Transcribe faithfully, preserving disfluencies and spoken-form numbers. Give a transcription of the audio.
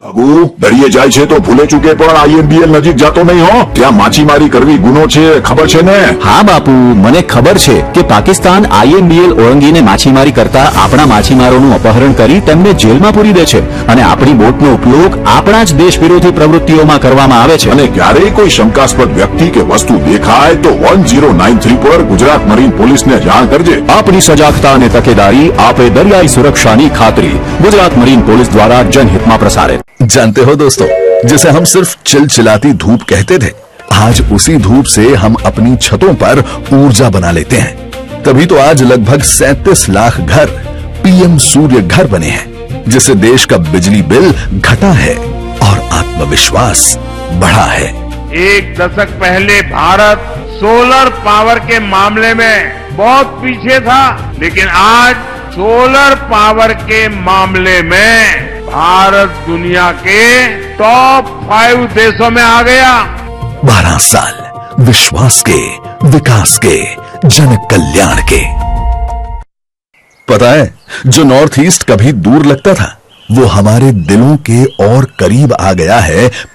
બાબુ દરિયે જાય છે તો ભૂલે ચૂકે પણ આઈએમબીએલ નજીક જાતો નહીં હો. ત્યાં માછીમારી કરવી ગુનો છે, ખબર છે ને? હા બાપુ, મને ખબર છે કે પાકિસ્તાન આઈએમબીએલ ઓળંગીને માછીમારી કરતા આપણા માછીમારોનું અપહરણ કરી તેમને જેલમાં પૂરી દે છે અને આપણી બોટનો ઉપયોગ આપણા જ દેશ વિરોધી પ્રવૃત્તિઓમાં કરવામાં આવે છે. અને ક્યારેય કોઈ શંકાસ્પદ વ્યક્તિ કે વસ્તુ દેખાય તો વન ઝીરો નાઇન થ્રી પર ગુજરાત મરીન પોલીસને જાણ કરજે. આપણી સજાગતા અને તકેદારી આપે દરિયાઈ સુરક્ષાની ખાતરી. ગુજરાત मरीन पुलिस द्वारा जनहित में प्रसारित। जानते हो दोस्तों, जिसे हम सिर्फ चिलचिलाती धूप कहते थे, आज उसी धूप से हम अपनी छतों पर ऊर्जा बना लेते हैं। तभी तो आज लगभग सैंतीस लाख घर पीएम सूर्य घर बने हैं, जिससे देश का बिजली बिल घटा है और आत्मविश्वास बढ़ा है। एक दशक पहले भारत सोलर पावर के मामले में बहुत पीछे था, लेकिन आज सोलर पावर के मामले में भारत दुनिया के टॉप फाइव देशों में आ गया। बारह साल विश्वास के, विकास के, जन कल्याण के। पता है, जो नॉर्थ ईस्ट कभी दूर लगता था वो हमारे दिलों के और करीब आ गया है।